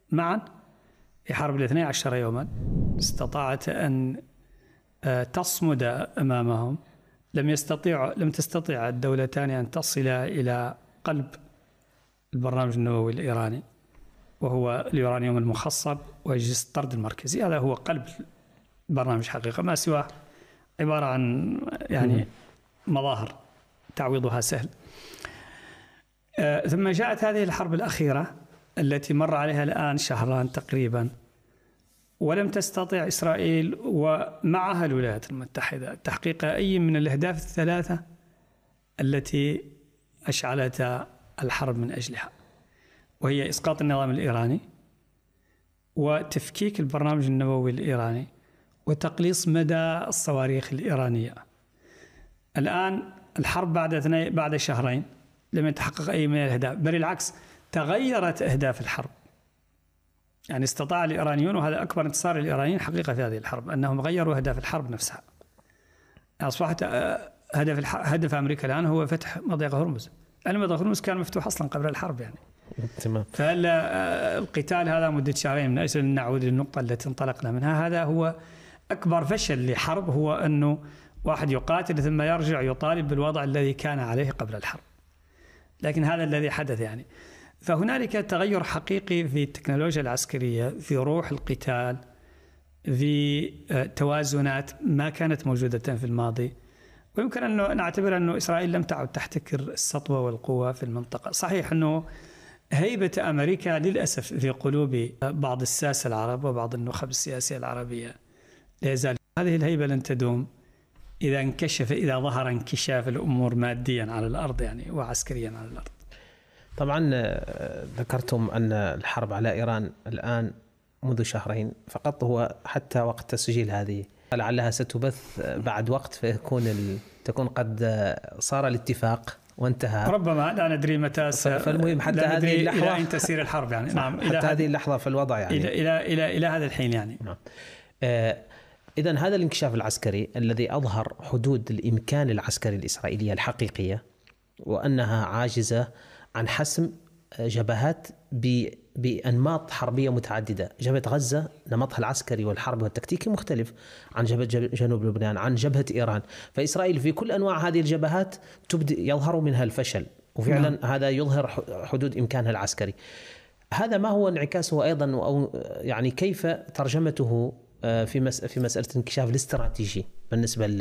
معا في حرب 12 يوما استطاعت أن تصمد أمامهم. لم تستطيع الدولتان أن تصلا إلى قلب البرنامج النووي الإيراني، وهو اليورانيوم المخصب وأجهزة الطرد المركزي. هذا هو قلب البرنامج حقيقة، ما سواه عبارة عن يعني مظاهر تعويضها سهل. ثم جاءت هذه الحرب الأخيرة التي مر عليها الآن شهران تقريبا، ولم تستطع إسرائيل ومعها الولايات المتحدة تحقيق أي من الأهداف الثلاثة التي أشعلتها الحرب من أجلها، وهي إسقاط النظام الإيراني وتفكيك البرنامج النووي الإيراني وتقليص مدى الصواريخ الإيرانية. الآن الحرب بعد شهرين لم يتحقق أي من الأهداف، بل العكس تغيرت أهداف الحرب. يعني استطاع الإيرانيون، وهذا أكبر انتصار للإيرانيين حقيقة في هذه الحرب، أنهم غيروا أهداف الحرب نفسها. أصبحت هدف أمريكا الآن هو فتح مضيق هرمز. مضيق هرمز كان مفتوح أصلا قبل الحرب يعني. تمام. فالقتال هذا مدة شهرين من أجل أن نعود للنقطة التي انطلقنا منها. هذا هو أكبر فشل لحرب، هو أنه واحد يقاتل ثم يرجع يطالب بالوضع الذي كان عليه قبل الحرب. لكن هذا الذي حدث يعني. فهنالك تغير حقيقي في التكنولوجيا العسكرية، في روح القتال، في توازنات ما كانت موجودة في الماضي. ويمكن أن نعتبر أن إسرائيل لم تعد تحتكر السطوة والقوة في المنطقة. صحيح أنه هيبة أمريكا للأسف في قلوب بعض الساسة العرب وبعض النخب السياسية العربية لا يزال. هذه الهيبة لن تدوم إذا ظهر انكشاف الأمور ماديا على الأرض يعني وعسكريا على الأرض. طبعا ذكرتم أن الحرب على إيران الآن منذ شهرين فقط، هو حتى وقت تسجيل هذه لعلها ستبث بعد وقت تكون قد صار الاتفاق وانتهى، ربما لا ندري متى. فالمهم حتى هذه اللحظة إلى أين تسير الحرب يعني. نعم، حتى هذه اللحظة في الوضع يعني إلى هذا الحين يعني. نعم. إذن هذا الانكشاف العسكري الذي أظهر حدود الإمكان العسكري الإسرائيلية الحقيقية، وأنها عاجزة عن حسم جبهات بأنماط حربية متعددة. جبهة غزة نمطها العسكري والحربي والتكتيكي مختلف عن جبهة جنوب لبنان، عن جبهة إيران. فإسرائيل في كل أنواع هذه الجبهات يظهر منها الفشل، وفعلا هذا يظهر حدود إمكانها العسكري. هذا ما هو انعكاسه أيضا، أو يعني كيف ترجمته في مسألة انكشاف الاستراتيجي بالنسبة